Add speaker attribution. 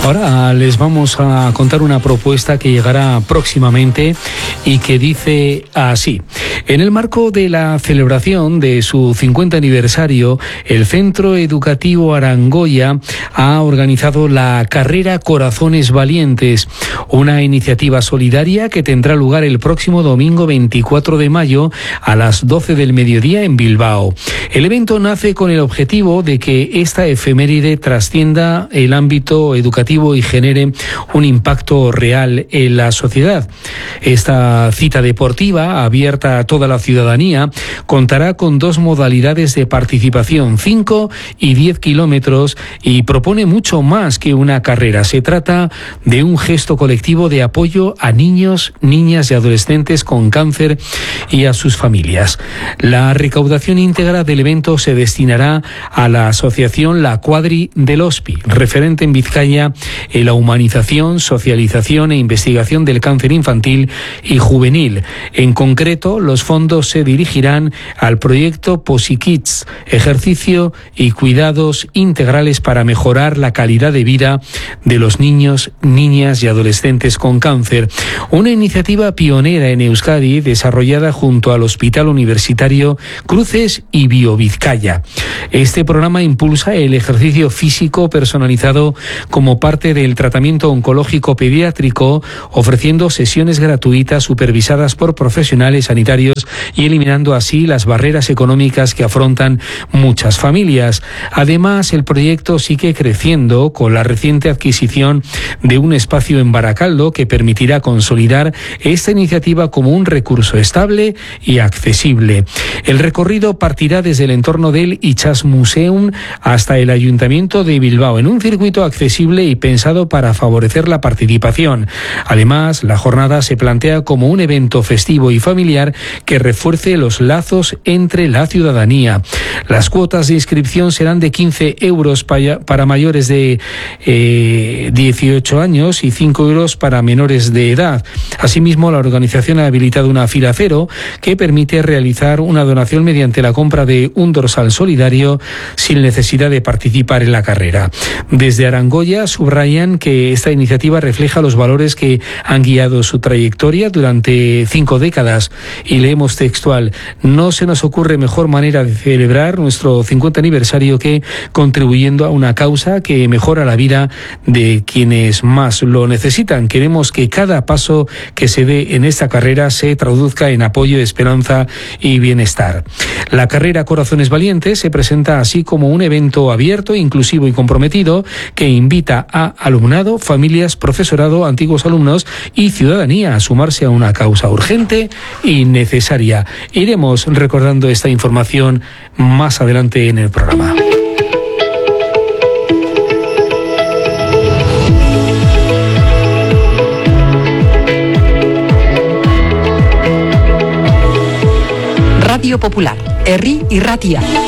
Speaker 1: Ahora les vamos a contar una propuesta que llegará próximamente y que dice así. En el marco de la celebración de su 50 aniversario, el Centro Educativo Arangoya ha organizado la carrera Corazones Valientes, una iniciativa solidaria que tendrá lugar el próximo domingo 24 de mayo a las 12 del mediodía en Bilbao. El evento nace con el objetivo de que esta efeméride trascienda el ámbito educativo y genere un impacto real en la sociedad. Esta cita deportiva, abierta a toda la ciudadanía, contará con dos modalidades de participación, 5 y 10 kilómetros, y propone mucho más que una carrera. Se trata de un gesto colectivo de apoyo a niños, niñas y adolescentes con cáncer y a sus familias. La recaudación íntegra del evento se destinará a la asociación La Cuadri del Hospi, referente en Vizcaya en la humanización, socialización e investigación del cáncer infantil y juvenil. En concreto, los fondos se dirigirán al proyecto PosiKids, ejercicio y cuidados integrales para mejorar la calidad de vida de los niños, niñas y adolescentes con cáncer. Una iniciativa pionera en Euskadi desarrollada junto al Hospital Universitario Cruces y BioVizcaya. Este programa impulsa el ejercicio físico personalizado como parte del tratamiento oncológico pediátrico, ofreciendo sesiones gratuitas supervisadas por profesionales sanitarios y eliminando así las barreras económicas que afrontan muchas familias. Además, el proyecto sigue creciendo con la reciente adquisición de un espacio en Baracaldo que permitirá consolidar esta iniciativa como un recurso estable y accesible. El recorrido partirá desde el entorno del Itxas Museum hasta el Ayuntamiento de Bilbao, en un circuito accesible y pensado para favorecer la participación. Además, la jornada se plantea como un evento festivo y familiar que refuerce los lazos entre la ciudadanía. Las cuotas de inscripción serán de 15 euros para mayores de 18 años y 5 euros para menores de edad. Asimismo, la organización ha habilitado una fila cero que permite realizar una donación mediante la compra de un dorsal solidario sin necesidad de participar en la carrera. Desde Arangoya subrayan que esta iniciativa refleja los valores que han guiado su trayectoria durante 5 décadas y leemos textual: no se nos ocurre mejor manera de celebrar nuestro 50 aniversario que contribuyendo a una causa que mejora la vida de quienes más lo necesitan. Queremos que cada paso que se dé en esta carrera se traduzca en apoyo, esperanza y bienestar. La carrera Corazones Valientes se presenta así como un evento abierto, inclusivo y comprometido que invita a alumnado, familias, profesorado, antiguos alumnos y ciudadanía a sumarse a una causa urgente y necesaria. Iremos recordando esta información más adelante en el programa.
Speaker 2: Radio Popular, Herri Irratia.